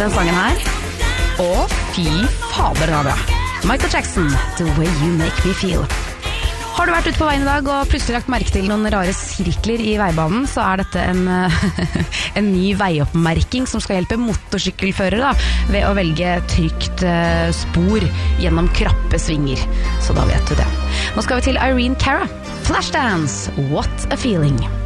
den sangen her. Og fy fader, den var bra. Michael Jackson, The Way You Make Me Feel. Har du vært ute på veien i dag og plutselig lagt merke til noen rare sirkler i veibanen, så er dette en ny veioppmerking som skal hjelpe motorsykkelførere ved å velge trygt spor gjennom krappe svinger. Så da vet du det. Nå skal vi til Irene Cara. Flashdance, What a Feeling.